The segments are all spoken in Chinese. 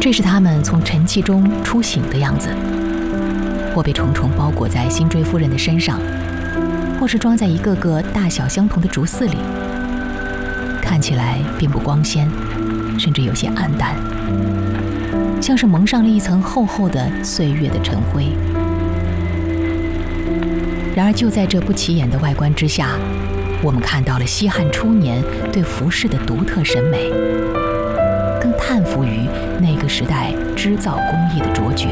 这是它们从沉寂中初醒的样子，或被重重包裹在辛追夫人的身上，或是装在一个个大小相同的竹丝里，看起来并不光鲜，甚至有些暗淡，像是蒙上了一层厚厚的岁月的尘灰。然而就在这不起眼的外观之下，我们看到了西汉初年对服饰的独特审美，更叹服于那个时代织造工艺的卓绝。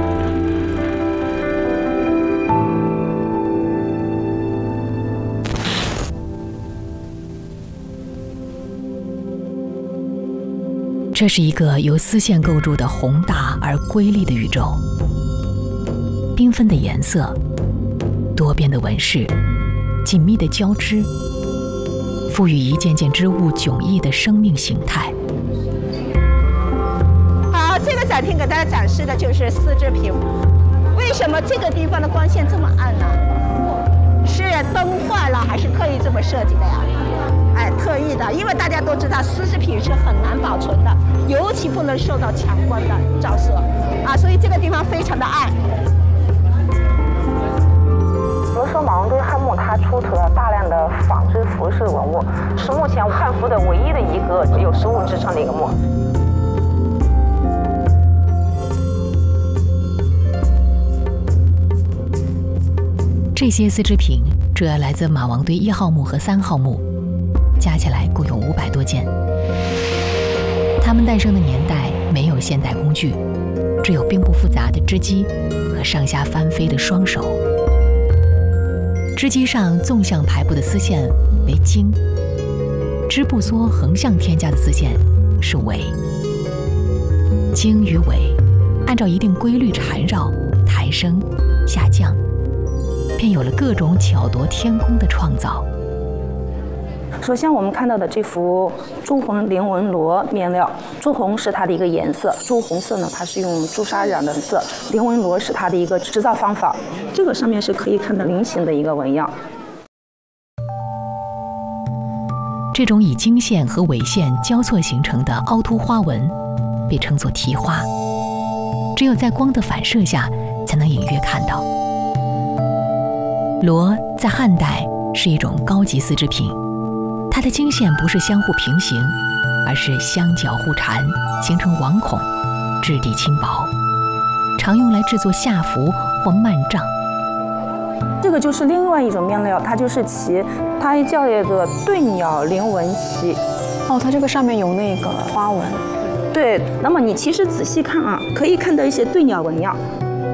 这是一个由丝线构筑的宏大而瑰丽的宇宙，缤纷的颜色，多变的纹饰，紧密的交织，赋予一件件织物迥异的生命形态。 好，这个展厅给大家展示的就是丝织品。为什么这个地方的光线这么暗呢？是灯坏了，还是刻意这么设计的呀？哎，特意的，因为大家都知道丝织品是很难保存的，尤其不能受到强光的照射啊，所以这个地方非常的暗。 比如说马王堆汉墓，它出土了大量的纺织服饰文物，是目前汉服的唯一的一个有实物支撑的一个墓。 这些丝织品主要来自马王堆1号墓和3号墓，加起来共有500多件。它们诞生的年代没有现代工具，只有并不复杂的织机和上下翻飞的双手。织机上纵向排布的丝线为经，织布梭横向添加的丝线是纬。经与纬按照一定规律缠绕、抬升、下降，便有了各种巧夺天工的创造。 首先我们看到的这幅朱红菱纹罗面料，朱红是它的一个颜色，朱红色呢，它是用朱砂染的色，菱纹罗是它的一个制造方法。这个上面是可以看到菱形的一个纹样。 这种以经线和纬线交错形成的凹凸花纹被称作提花，只有在光的反射下才能隐约看到。罗在汉代是一种高级丝织品，它的经线不是相互平行，而是相交互缠，形成网孔，质地轻薄，常用来制作夏服或幔帐。 这个就是另外一种面料，它就是旗，它叫一个对鸟菱纹旗。 哦，它这个上面有那个花纹。 对，那么你其实仔细看啊，可以看到一些对鸟纹样。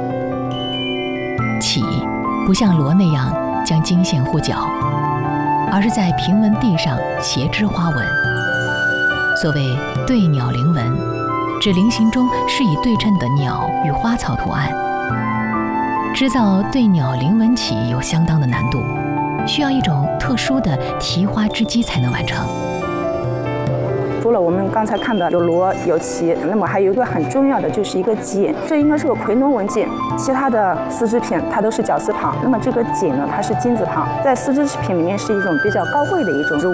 旗不像罗那样将经线互绞，而是在平纹地上斜织花纹。所谓对鸟菱纹，指菱形中是以对称的鸟与花草图案。织造对鸟菱纹旗有相当的难度，需要一种特殊的提花织机才能完成。 除了我们刚才看到有罗有旗，那么还有一个很重要的就是一个锦，这应该是个夔龙纹锦。其他的丝织品它都是绞丝旁，那么这个锦呢，它是金字旁，在丝织品里面是一种比较高贵的一种织物。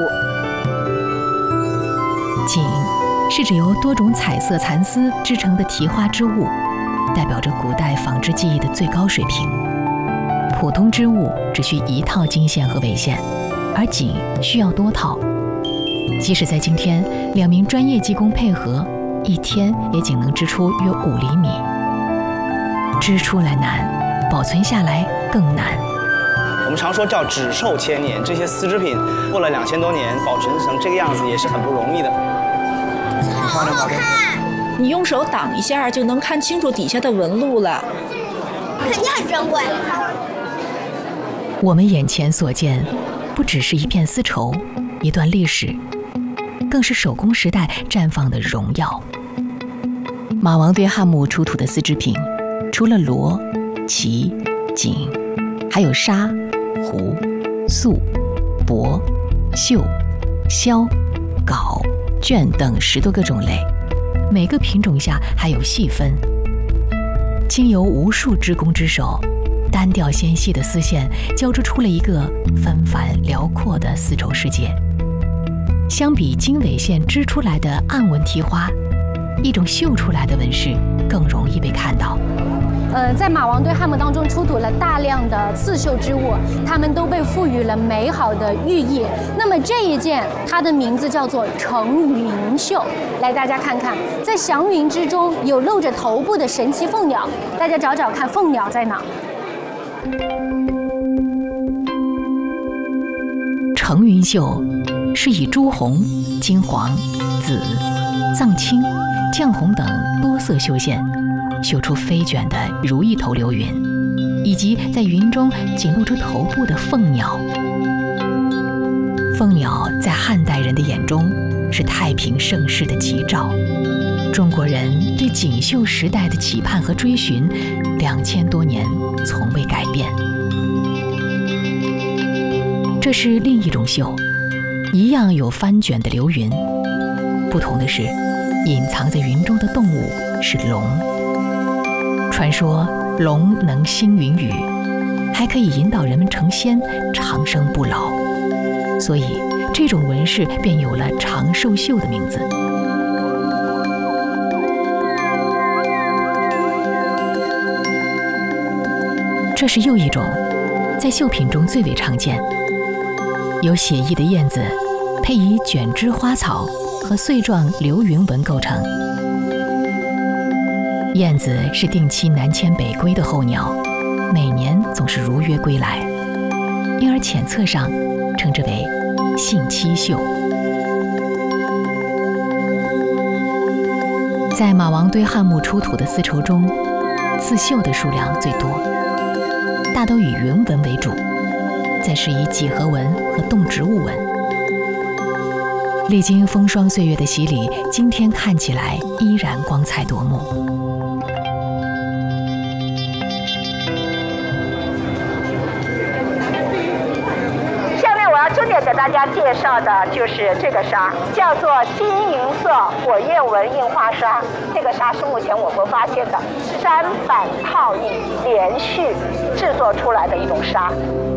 锦是指由多种彩色蚕丝织成的提花织物，代表着古代纺织技艺的最高水平。普通织物只需一套经线和纬线，而锦需要多套。即使在今天，2名专业技工配合，一天也仅能织出约5厘米。织出来难，保存下来更难。 我们常说叫纸寿千年，这些丝织品过了2000多年，保存成这个样子也是很不容易的。 好好看！ 你用手挡一下就能看清楚底下的纹路了， 肯定很珍贵。 我们眼前所见，不只是一片丝绸，一段历史，更是手工时代绽放的荣耀。马王堆汉墓出土的丝织品，除了罗、旗、锦，还有纱、湖、素、帛、绣、绡、缟、绢等10多个种类，每个品种下还有细分。经由无数织工之手，单调纤细的丝线交织出了一个纷繁辽阔的丝绸世界。相比经纬线织出来的暗纹提花， 一种绣出来的纹饰更容易被看到。 在马王堆汉墓当中出土了大量的刺绣之物，它们都被赋予了美好的寓意。那么这一件，它的名字叫做乘云绣。来，大家看看，在祥云之中有露着头部的神奇凤鸟，大家找找看，凤鸟在哪？ 乘云绣是以朱红、金黄、紫、藏青、绛红等多色绣线绣出飞卷的如意头流云，以及在云中仅露出头部的凤鸟。凤鸟在汉代人的眼中是太平盛世的吉兆。中国人对锦绣时代的期盼和追寻，2000多年从未改变。这是另一种绣，一样有翻卷的流云，不同的是，隐藏在云中的动物是龙。传说龙能兴云雨，还可以引导人们成仙，长生不老，所以这种纹饰便有了长寿绣的名字。这是又一种在绣品中最为常见，由写意的燕子配以卷枝花草和穗状流云纹构成。燕子是定期南迁北归的候鸟，每年总是如约归来，因而浅册上称之为信期绣。在马王堆汉墓出土的丝绸中，刺绣的数量最多，大都以云纹为主，再是以几何纹和动植物纹。历经风霜岁月的洗礼，今天看起来依然光彩夺目。 重点给大家介绍的就是这个纱，叫做金银色火焰纹印花纱。这个纱是目前我国发现的3反套印连续制作出来的一种纱。